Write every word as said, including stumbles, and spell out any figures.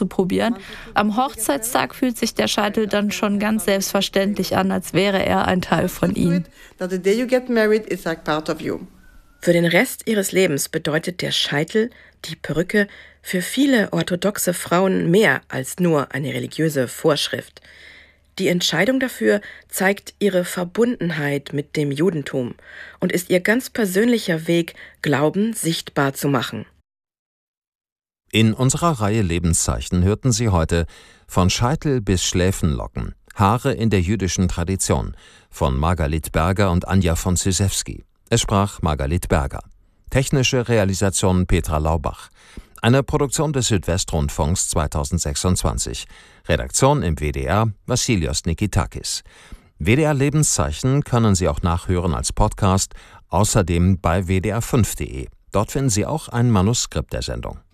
auszuprobieren. Am Hochzeitstag fühlt sich der Scheitel dann schon ganz selbstverständlich an, als wäre er ein Teil von ihnen. Für den Rest ihres Lebens bedeutet der Scheitel, die Perücke, für viele orthodoxe Frauen mehr als nur eine religiöse Vorschrift. Die Entscheidung dafür zeigt ihre Verbundenheit mit dem Judentum und ist ihr ganz persönlicher Weg, Glauben sichtbar zu machen. In unserer Reihe Lebenszeichen hörten Sie heute Von Scheitel bis Schläfenlocken, Haare in der jüdischen Tradition von Margalit Berger und Anja von Zyszewski. Es sprach Margalit Berger. Technische Realisation Petra Laubach. Eine Produktion des Südwestrundfunks zweitausendsechsundzwanzig. Redaktion im W D R Vassilios Nikitakis. W D R Lebenszeichen können Sie auch nachhören als Podcast, außerdem bei w d r fünf punkt de. Dort finden Sie auch ein Manuskript der Sendung.